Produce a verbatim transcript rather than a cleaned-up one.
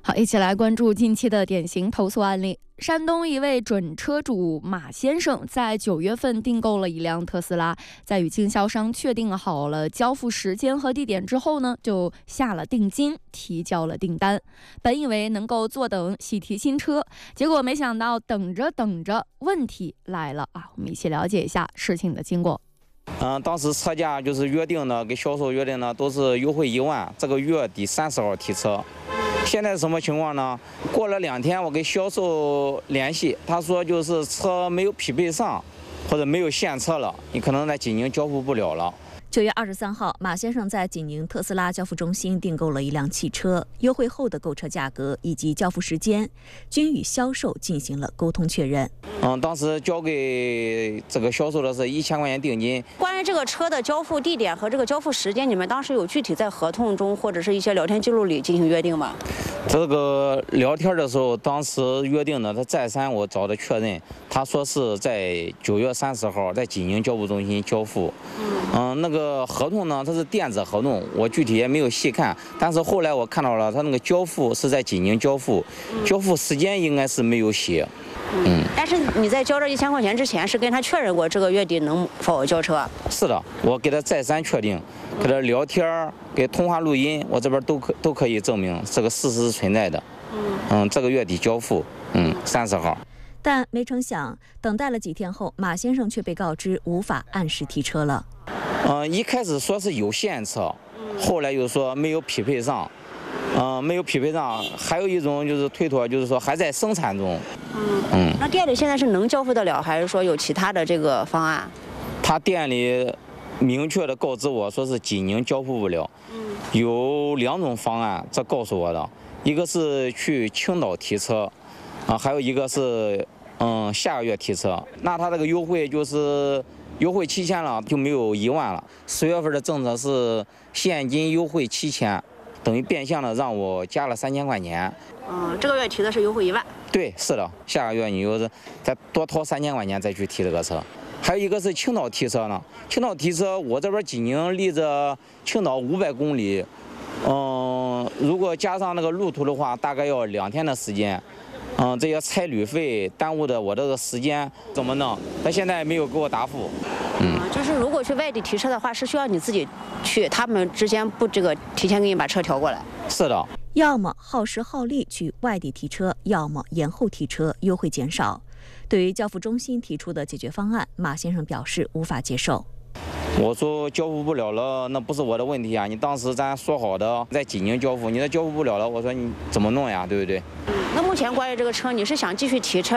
好，一起来关注近期的典型投诉案例。山东一位准车主马先生在九月份订购了一辆特斯拉，在与经销商确定好了交付时间和地点之后呢，就下了定金，提交了订单。本以为能够坐等喜提新车，结果没想到等着等着，问题来了啊！我们一起了解一下事情的经过。 嗯，当时车价就是约定的，跟销售约定的都是优惠一万，这个月底三十号提车。现在什么情况呢？过了两天，我跟销售联系，他说就是车没有匹配上，或者没有现车了，你可能在济宁交付不了了。 九月二十三号，马先生在济宁特斯拉交付中心订购了一辆汽车，优惠后的购车价格以及交付时间均与销售进行了沟通确认。 嗯，当时交给这个销售的是一千块钱定金。 关于这个车的交付地点和这个交付时间，你们当时有具体在合同中或者是一些聊天记录里进行约定吗？ 这个聊天的时候，当时约定的，他再三我找的确认，他说是在九月三十号在济宁交付中心交付。嗯，嗯，那个合同呢，它是电子合同，我具体也没有细看，但是后来我看到了，他那个交付是在济宁交付，交付时间应该是没有写。 嗯，但是你在交这一千块钱之前，是跟他确认过这个月底能否交车？ 是的，我给他再三确定，给他聊天，给通话录音，我这边都可都可以证明这个事实是存在的。嗯嗯，这个月底交付，嗯，三十号。 但没成想，等待了几天后，马先生却被告知无法按时提车了。 嗯、呃，一开始说是有现车，后来又说没有匹配上。嗯、呃，没有匹配上，还有一种就是推脱，就是说还在生产中。 嗯嗯，那店里现在是能交付得了，还是说有其他的这个方案？ 他店里明确的告知我说是济宁交付不了。嗯，有两种方案，这告诉我的，一个是去青岛提车，啊，还有一个是嗯下个月提车。那他这个优惠就是优惠七千了，就没有一万了。十月份的政策是现金优惠七千。等于变相的让我加了三千块钱。 嗯，这个月提的是优惠一万。 对，是的，下个月你就是再多掏三千块钱再去提这个车。还有一个是青岛提车呢，青岛提车，我这边济宁离着青岛五百公里，嗯，如果加上那个路途的话，大概要两天的时间。嗯，这些差旅费耽误的我这个时间怎么弄？他现在没有给我答复。 嗯，就是如果去外地提车的话，是需要你自己去，他们之间不这个提前给你把车调过来。 是的， 要么耗时耗力去外地提车，要么延后提车，优惠减少。对于交付中心提出的解决方案，马先生表示无法接受。 我说交付不了了，那不是我的问题啊！你当时咱说好的在济宁交付，你这交付不了了，我说你怎么弄呀？对不对？ 嗯，那目前关于这个车，你是想继续提车，